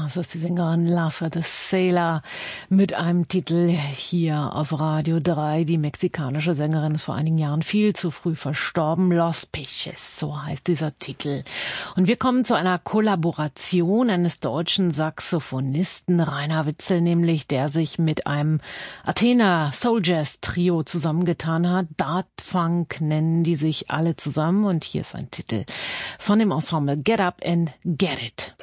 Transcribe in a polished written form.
Das ist die Sängerin Larsa de Sela mit einem Titel hier auf Radio 3. Die mexikanische Sängerin ist vor einigen Jahren viel zu früh verstorben. Los Peches, so heißt dieser Titel. Und wir kommen zu einer Kollaboration eines deutschen Saxophonisten, Rainer Witzel nämlich, der sich mit einem Athener Soul Jazz Trio zusammengetan hat. Dart Funk nennen die sich alle zusammen und hier ist ein Titel von dem Ensemble Get Up and Get It.